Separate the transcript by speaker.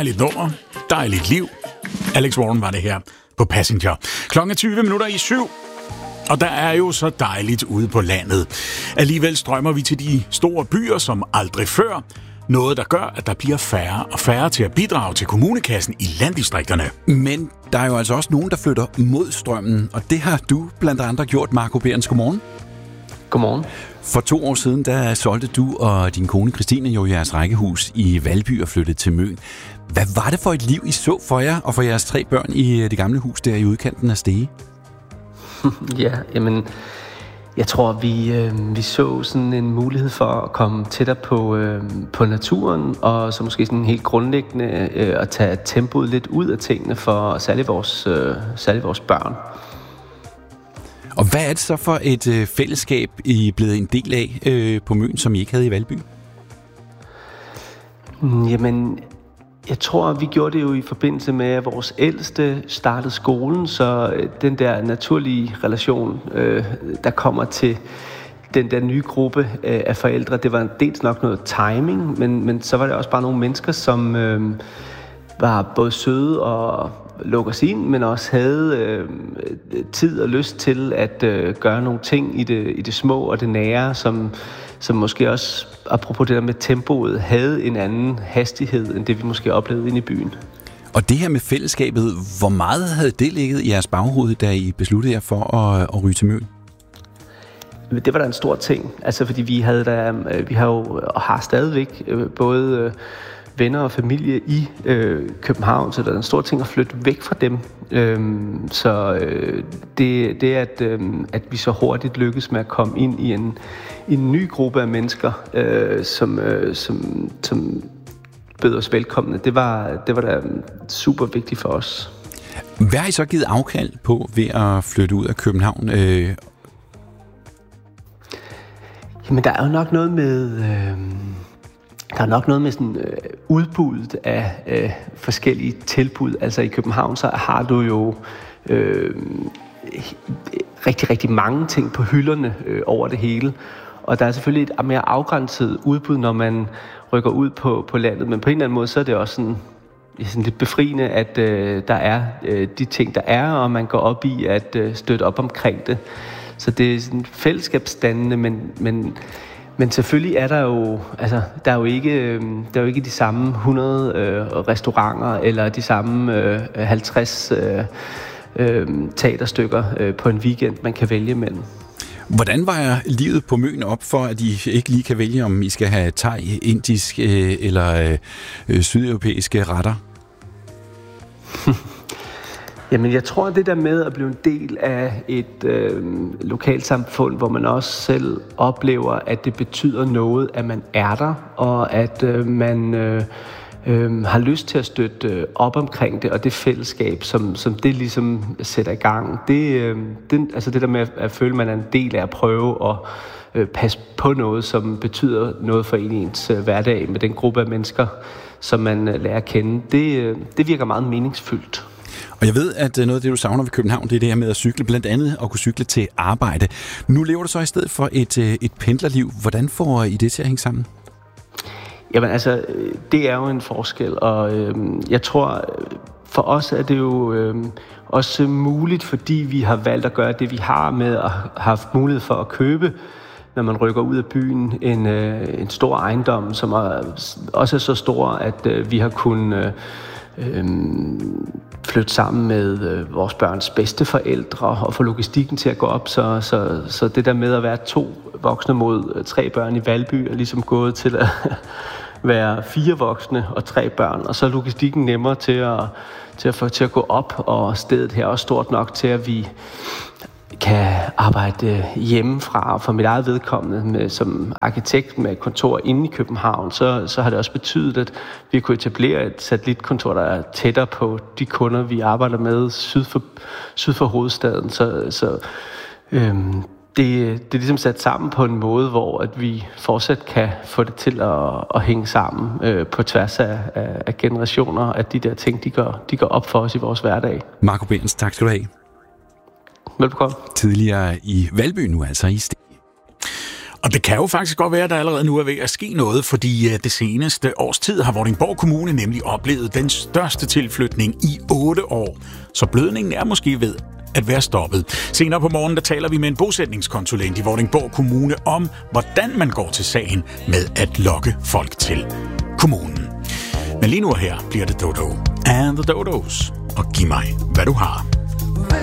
Speaker 1: Dejligt nummer, dejligt liv. Alex Warren var det her på Passenger. Klokken er 7:20. Og der er jo så dejligt ude på landet. Alligevel strømmer vi til de store byer som aldrig før. Noget, der gør, at der bliver færre og færre til at bidrage til kommunekassen i landdistrikterne.
Speaker 2: Men der er jo altså også nogen, der flytter mod strømmen, og det har du blandt andre gjort, Marco Behrens. Godmorgen.
Speaker 3: Godmorgen.
Speaker 2: For 2 år siden, der solgte du og din kone Christine jo jeres rækkehus i Valby og flyttede til Møn. Hvad var det for et liv, I så for jer og for jeres 3 børn i det gamle hus der i udkanten af Stege?
Speaker 3: Ja, jamen, jeg tror, vi så sådan en mulighed for at komme tættere på naturen, og så måske sådan helt grundlæggende at tage tempoet lidt ud af tingene for særligt vores børn.
Speaker 2: Og hvad er det så for et fællesskab, I er blevet en del af på Møn, som I ikke havde i Valby?
Speaker 3: Jamen, jeg tror, vi gjorde det jo i forbindelse med, at vores ældste startede skolen, så den der naturlige relation, der kommer til den der nye gruppe af forældre, det var dels nok noget timing, men så var det også bare nogle mennesker, som var både søde og lukke os ind, men også havde tid og lyst til at gøre nogle ting i det små og det nære, som måske også, apropos det der med tempoet, havde en anden hastighed, end det vi måske oplevede inde i byen.
Speaker 2: Og det her med fællesskabet, hvor meget havde det ligget i jeres baghoved, da I besluttede jer for at ryge til Møn?
Speaker 3: Det var da en stor ting, altså fordi vi har jo og har stadigvæk både venner og familie i København, så der er en stor ting at flytte væk fra dem. Det at vi så hurtigt lykkes med at komme ind i en ny gruppe af mennesker, som bød os velkomne, det var da super vigtigt for os.
Speaker 2: Hvad har I så givet afkald på ved at flytte ud af København?
Speaker 3: Jamen, der er jo nok noget med... Der er nok noget med sådan udbuddet af forskellige tilbud. Altså i København, så har du jo rigtig, rigtig mange ting på hylderne over det hele. Og der er selvfølgelig et mere afgrænset udbud, når man rykker ud på landet. Men på en eller anden måde, så er det også sådan lidt befriende, at der er de ting, der er, og man går op i at støtte op omkring det. Så det er sådan fællesskabsdannende, men selvfølgelig er der jo, altså der er jo ikke de samme 100 restauranter eller de samme 50 teaterstykker på en weekend, man kan vælge mellem.
Speaker 2: Hvordan var livet på Møn op for, at I ikke lige kan vælge, om I skal have thai, indisk eller sydeuropæiske retter?
Speaker 3: Jamen, jeg tror, det der med at blive en del af et lokalsamfund, hvor man også selv oplever, at det betyder noget, at man er der, og at man har lyst til at støtte op omkring det, og det fællesskab, som det ligesom sætter i gang. Altså det der med at føle, at man er en del af at prøve at passe på noget, som betyder noget for ens hverdag med den gruppe af mennesker, som man lærer at kende, det virker meget meningsfyldt.
Speaker 2: Og jeg ved, at noget af det, du savner ved København, det er det her med at cykle, blandt andet at kunne cykle til arbejde. Nu lever du så i stedet for et pendlerliv. Hvordan får I det til at hænge sammen?
Speaker 3: Jamen altså, det er jo en forskel, og jeg tror, for os er det jo også muligt, fordi vi har valgt at gøre det, vi har med at have haft mulighed for at købe, når man rykker ud af byen, en stor ejendom, som også er så stor, at vi har kunnet flytte sammen med vores børns bedsteforældre og få logistikken til at gå op, så det der med at være 2 voksne mod 3 børn i Valby er ligesom gået til at være 4 voksne og 3 børn, og så er logistikken nemmere til at få til at gå op, og stedet her er også stort nok til, at vi kan arbejde hjemmefra. For mit eget vedkommende som arkitekt med kontor inde i København, så har det også betydet, at vi kunne etablere et satellitkontor, der er tættere på de kunder, vi arbejder med syd for hovedstaden. Så det er ligesom sat sammen på en måde, hvor at vi fortsat kan få det til at hænge sammen på tværs af generationer, at de der ting, de går op for os i vores hverdag.
Speaker 2: Marco Behrens, tak skal du have.
Speaker 3: Velbekomme.
Speaker 2: Tidligere i Valby, nu altså i Stege.
Speaker 1: Og det kan jo faktisk godt være, at der allerede nu er ved at ske noget, fordi det seneste års tid har Vordingborg Kommune nemlig oplevet den største tilflytning i 8 år. Så blødningen er måske ved at være stoppet. Senere på morgen, der taler vi med en bosætningskonsulent i Vordingborg Kommune om, hvordan man går til sagen med at lokke folk til kommunen. Men lige nu her bliver det Dodo and the Dodos. Og giv mig, hvad du har.